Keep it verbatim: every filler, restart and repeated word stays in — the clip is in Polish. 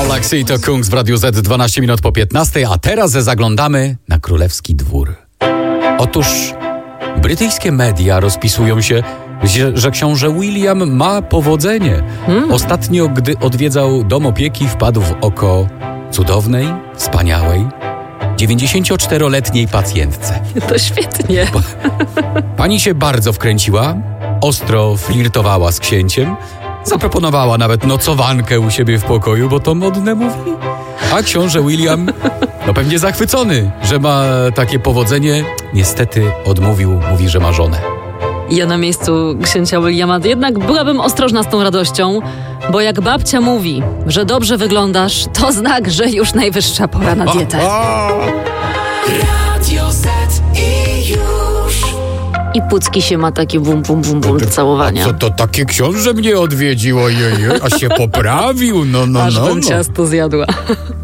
Galaxy to Kungs w Radiu Z, dwanaście minut po piętnastej, a teraz zaglądamy na królewski dwór. Otóż brytyjskie media rozpisują się, że książę William ma powodzenie. Hmm. Ostatnio, gdy odwiedzał dom opieki, wpadł w oko cudownej, wspaniałej, dziewięćdziesięcioczteroletniej pacjentce. To świetnie. Pani się bardzo wkręciła, ostro flirtowała z księciem, zaproponowała nawet nocowankę u siebie w pokoju, bo to modne mówi. A książę William, no pewnie zachwycony, że ma takie powodzenie, niestety odmówił, mówi, że ma żonę. Ja na miejscu księcia Williama jednak byłabym ostrożna z tą radością, bo jak babcia mówi, że dobrze wyglądasz, to znak, że już najwyższa pora na dietę. Radio Z i już. I Pucki się ma takie bum, bum, bum, bum do całowania. Co to takie książę mnie odwiedziło, ojej, a się poprawił, no, no, Aż no. bym no. ciasto zjadła.